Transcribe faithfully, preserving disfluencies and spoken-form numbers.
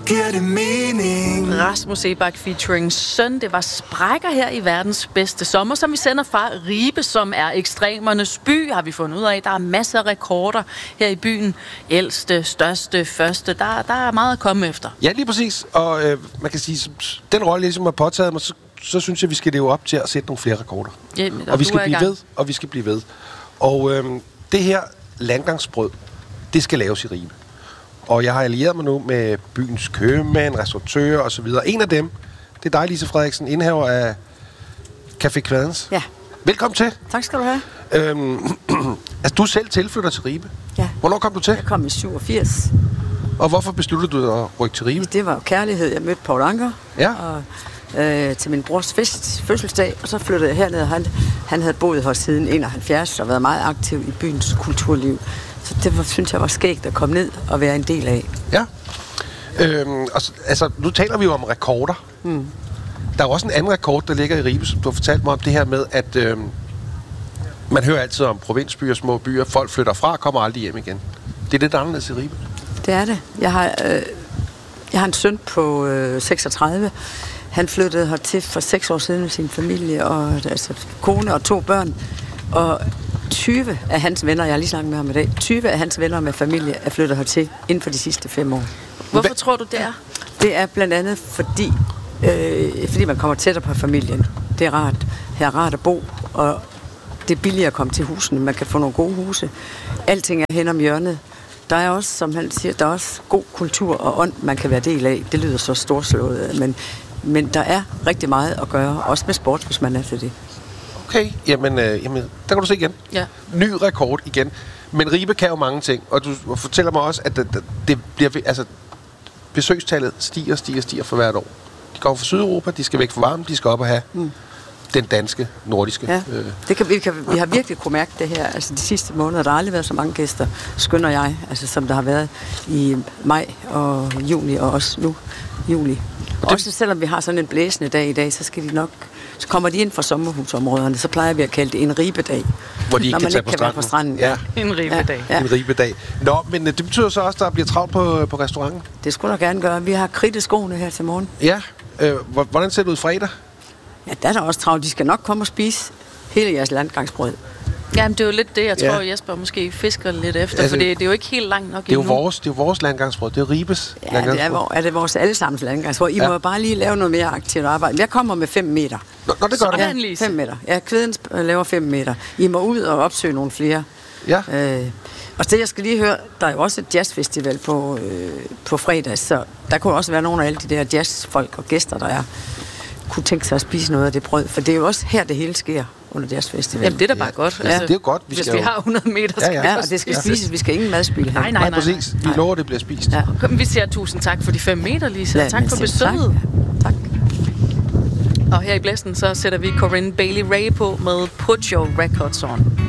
giver det mening. Rasmus Sebak featuring Søn. Det var sprækker her i verdens bedste sommer, som vi sender fra Ribe, som er ekstremernes by, har vi fundet ud af. Der er masser af rekorder her i byen. Ældste, største, første. Der, der er meget at komme efter. Ja, lige præcis. Og øh, man kan sige, den rolle, jeg ligesom har påtaget mig, så, så synes jeg, vi skal leve op til at sætte nogle flere rekorder. Jamen, og og vi skal blive blive ved, og vi skal blive ved. Og øh, det her landgangsbrød, det skal laves i Ribe. Og jeg har allieret mig nu med byens købmand, restauratører og så videre. En af dem, det er dig, Lise Frederiksen, indhaver af Café Kvadens. Ja. Velkommen til. Tak skal du have. Øhm, altså, du er selv tilflytter til Ribe. Ja. Hvornår kom du til? Jeg kom i syvogfirs. Og hvorfor besluttede du at rykke til Ribe? Det var jo kærlighed. Jeg mødte Paul Anker Ja. og, øh, til min brors fest, fødselsdag, og så flyttede jeg herned. Han, han havde boet her siden enoghalvfjerds og været meget aktiv i byens kulturliv. Så det var, synes jeg var skægt at komme ned og være en del af. Ja. Øhm, og, altså, nu taler vi jo om rekorder. Mm. Der er jo også en anden rekord, der ligger i Ribe, som du har fortalt mig om det her med, at øhm, man hører altid om provinsbyer, små byer. Folk flytter fra og kommer aldrig hjem igen. Det er lidt anderledes i Ribe. Det er det. Jeg har, øh, jeg har en søn på øh, seksogtredive. Han flyttede hertil for seks år siden med sin familie, og altså kone og to børn. Og tyve af hans venner, jeg har lige snakket med ham i dag, tyve af hans venner med familie er flyttet hertil inden for de sidste fem år. Hvorfor Hva? tror du, det er? Det er blandt andet fordi, øh, fordi man kommer tættere på familien. Det er rart. Her er rart at bo, og det er billigere at komme til husene. Man kan få nogle gode huse. Alting er hen om hjørnet. Der er også, som han siger, der er også god kultur og ånd, man kan være del af. Det lyder så storslået, men, men der er rigtig meget at gøre, også med sport, hvis man er til det. Okay, jamen, øh, jamen der kan du se igen. Ja. Ny rekord igen. Men Ribe kan jo mange ting, og du fortæller mig også, at det, det bliver, altså, besøgstallet stiger, stiger, stiger for hvert år. De kommer fra Sydeuropa, de skal væk fra varmen, de skal op og have mm. den danske, nordiske. Ja, øh. det kan, vi, kan, vi har virkelig kunne mærke det her. Altså de sidste måneder, der har aldrig været så mange gæster, skynder jeg, altså som der har været i maj og juni og også nu juli. Og også selvom vi har sådan en blæsende dag i dag, så skal de nok, så kommer de ind fra sommerhusområderne, så plejer vi at kalde det en ribedag. Hvor de ikke kan tage på stranden. På stranden. Ja. En ribedag. Ja. Ja. En ribedag. Nå, men det betyder så også, at der bliver travlt på, på restauranten? Det skulle der gerne gøre. Vi har kridtet skoene her til morgen. Ja. Øh, hvordan ser det ud fredag? Ja, der er der også travlt. De skal nok komme og spise hele jeres landgangsbrød. Jamen, det er jo lidt det, jeg tror, Ja. Jesper måske fisker lidt efter, Altså, altså, for det, det er jo ikke helt langt nok Det er jo endnu. vores, det er jo vores landgangsbrød. Det er jo Ribes Ja, det landgangsbrød. er, hvor, er det vores allesammens landgangsbrød. I Ja. må bare lige lave noget mere aktivt arbejde. Jeg kommer med fem meter. Nå, nå, det gør det. Ja. Ja, Lise. fem meter. Ja, Kvædens laver fem meter. I må ud og opsøge nogle flere. Ja. Øh, og det, jeg skal lige høre, der er jo også et jazzfestival på, øh, på fredag, så der kunne også være nogle af alle de der jazzfolk og gæster, der er, kunne tænke sig at spise noget af det brød, for det er jo også her, det hele sker under jazzfestivalen. Jamen, det er da bare Ja. godt. Ja, det er jo godt. Vi Hvis skal vi jo- har hundrede meter, Ja, skal ja. vi Ja, også og det skal spise. spises. Vi skal ingen madspil her. Nej, nej, Nej, nej. præcis. Vi lover, det bliver spist. Ja. Kom, vi siger tusind tak for de fem meter, Lise. Ja, Tak men for selv besøget. Tak. Og her i blæsten, så sætter vi Corinne Bailey Rae på med Put Your Records On.